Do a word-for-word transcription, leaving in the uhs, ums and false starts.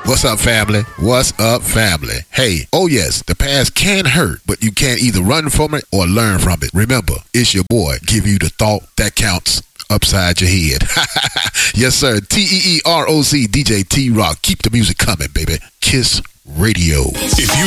What's up, family? What's up, family? Hey, oh yes, the past can hurt, but you can't either run from it or learn from it. Remember, it's your boy giving you the thought that counts upside your head. Yes, sir. T E E R O C, D J T-Rock. Keep the music coming, baby. Kiss Radio. If you